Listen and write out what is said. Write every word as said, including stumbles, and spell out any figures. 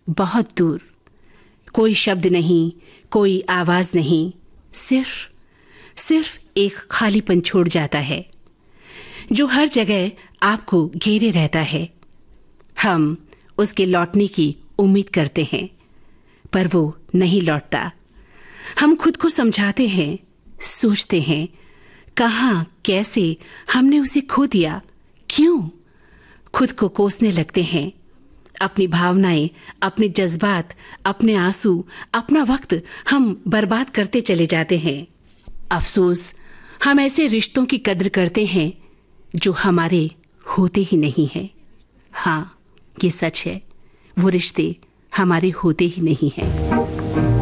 बहुत दूर। कोई शब्द नहीं, कोई आवाज नहीं, सिर्फ सिर्फ एक खालीपन छोड़ जाता है जो हर जगह आपको घेरे रहता है। हम उसके लौटने की उम्मीद करते हैं, पर वो नहीं लौटता। हम खुद को समझाते हैं, सोचते हैं, कहाँ कैसे हमने उसे खो दिया, क्यों? खुद को कोसने लगते हैं। अपनी भावनाएं, अपने जज्बात, अपने आंसू, अपना वक्त हम बर्बाद करते चले जाते हैं। अफसोस, हम ऐसे रिश्तों की कद्र करते हैं जो हमारे होते ही नहीं हैं। हाँ, ये सच है, वो रिश्ते हमारे होते ही नहीं हैं।